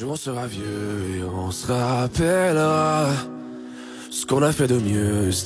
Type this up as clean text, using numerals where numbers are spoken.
jour on sera vieux et on se rappellera ce qu'on a fait de mieux.